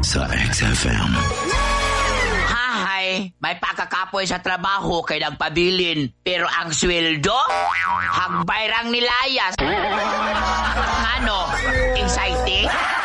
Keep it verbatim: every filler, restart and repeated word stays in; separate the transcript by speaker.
Speaker 1: sa X F M.
Speaker 2: Hahay, may pakakapoy sa trabaho kay nagpabilin. Pero ang sweldo, hagbayrang nilayas. Ano, exciting?